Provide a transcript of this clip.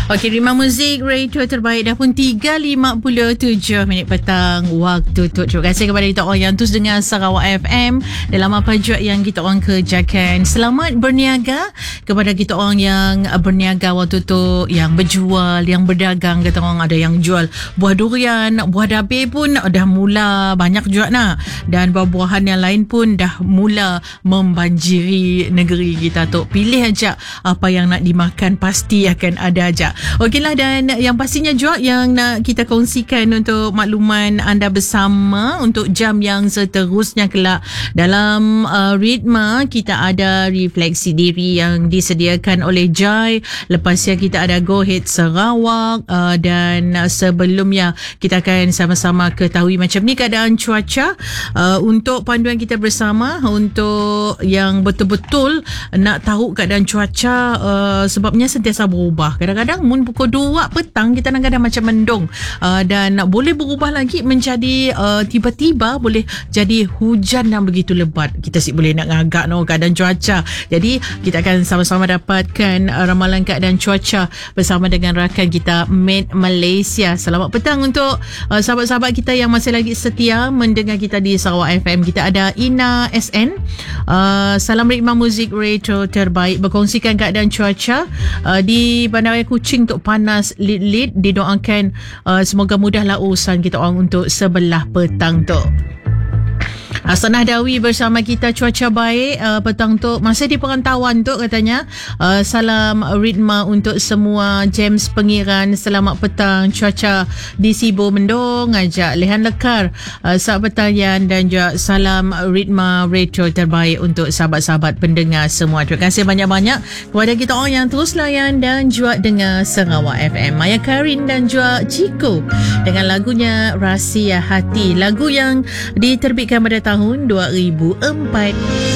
Okey, Rima Muzik Radio terbaik dah pun 3.57 minit petang waktu tu. Terima kasih kepada kita orang yang terus dengar Sarawak FM dalam apa jua yang kita orang kerjakan. Selamat berniaga kepada kita orang yang berniaga waktu tu, yang berjual, yang berdagang. Kata orang ada yang jual buah durian, buah dabir pun dah mula banyak juga nak. Dan buah-buahan yang lain pun dah mula membanjiri negeri kita tu. Pilih aja apa yang nak dimakan, pasti akan ada aja. Okeylah, dan yang pastinya juga yang nak kita kongsikan untuk makluman anda bersama untuk jam yang seterusnya kelak dalam ritma kita ada refleksi diri yang disediakan oleh Jai. Lepasnya kita ada Go Ahead Sarawak dan sebelumnya kita akan sama-sama ketahui macam ni keadaan cuaca untuk panduan kita bersama untuk yang betul-betul nak tahu keadaan cuaca sebabnya sentiasa berubah. Kadang-kadang pukul 2 petang kita kadang-kadang macam mendung dan boleh berubah lagi menjadi tiba-tiba boleh jadi hujan yang begitu lebat. Kita boleh nak ngagak keadaan cuaca. Jadi kita akan sama-sama dapatkan ramalan keadaan cuaca bersama dengan rakan kita Met Malaysia. Selamat petang untuk sahabat-sahabat kita yang masih lagi setia mendengar kita di Sarawak FM. Kita ada Ina SN, Salam Ritma Muzik Radio terbaik, berkongsikan keadaan cuaca di Bandaraya Kuching untuk panas lit-lit. Didoakan semoga mudahlah urusan kita orang untuk sebelah petang tu. Hasanah Dawi bersama kita, cuaca baik petang tu, masih di perantauan tu katanya. Salam Ritma untuk semua James Pengiran, selamat petang. Cuaca di Sibu mendung aja. Lehan Lekar, sahabat talian, dan juga salam Ritma Radio terbaik untuk sahabat-sahabat pendengar semua. Terima kasih banyak-banyak kepada kita orang yang terus layan dan juga dengar Sarawak FM. Maya Karin dan juga Chico dengan lagunya Rahsia Hati, lagu yang diterbitkan pada tahun 2004.